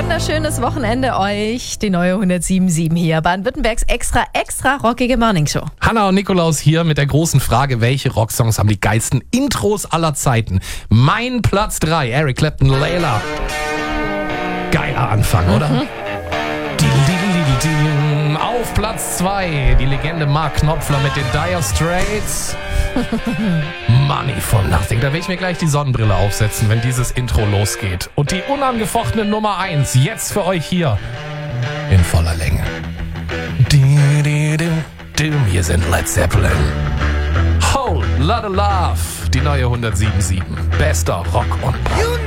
Wunderschönes Wochenende euch. Die neue 107.7 hier. Baden-Württembergs extra rockige Morningshow. Hanna und Nikolaus hier mit der großen Frage, welche Rocksongs haben die geilsten Intros aller Zeiten? Mein Platz 3, Eric Clapton, Layla. Geiler Anfang, oder? Auf Platz 2, die Legende Mark Knopfler mit den Dire Straits. Money for Nothing. Da will ich mir gleich die Sonnenbrille aufsetzen, wenn dieses Intro losgeht. Und die unangefochtene Nummer 1, jetzt für euch hier in voller Länge. Hier sind Led Zeppelin. Whole Lotta Love, die neue 107.7. Bester Rock und Pop.